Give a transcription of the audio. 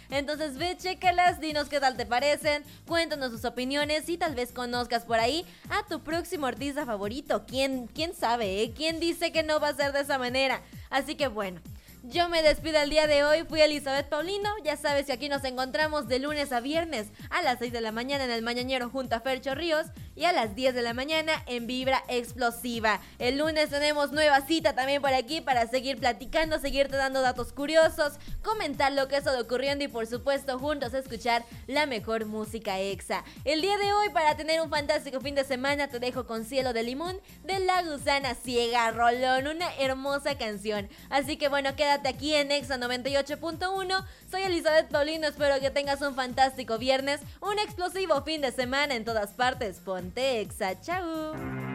Entonces ve, chécalas, dinos qué tal te parecen, cuéntanos sus opiniones y tal vez conozcas por ahí a tu próximo artista favorito. ¿Quién sabe, eh? ¿Quién dice que no va a ser de esa manera? Así que bueno, yo me despido el día de hoy, fui Elizabeth Paulino, ya sabes que aquí nos encontramos de lunes a viernes a las 6 de la mañana en el Mañanero junto a Fercho Ríos y a las 10 de la mañana en Vibra Explosiva. El lunes tenemos nueva cita también por aquí para seguir platicando, seguirte dando datos curiosos, comentar lo que ha estado ocurriendo y por supuesto juntos escuchar la mejor música exa. El día de hoy, para tener un fantástico fin de semana, te dejo con Cielo de Limón de La Gusana Ciega, rolón, una hermosa canción. Así que bueno, quédate aquí en Exa 98.1. Soy Elizabeth Paulino, espero que tengas un fantástico viernes, un explosivo fin de semana en todas partes. Ponte Exa, chau.